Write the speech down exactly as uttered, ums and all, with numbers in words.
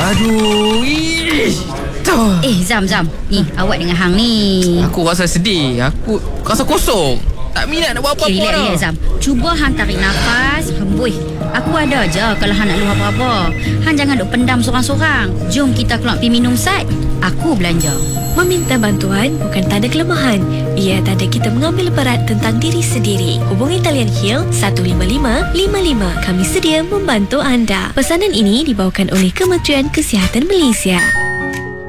Aduh, ih. Tuh. Eh Zam Zam, ni awak dengan hang ni. Aku rasa sedih. Aku rasa kosong. Tak minat nak buat apa-apa Okay, dah. relax, relax Zam. Cuba hang tarik nafas, hembus. Aku ada je kalau hang nak luah apa-apa. Hang jangan duk pendam sorang-sorang. Jom kita keluar pergi minum sat. Aku belanja. Meminta bantuan bukan tanda kelemahan. Ia tanda kita mengambil berat tentang diri sendiri. Hubungi talian Heal satu lima lima lima lima. Kami sedia membantu anda. Pesanan ini dibawakan oleh Kementerian Kesihatan Malaysia.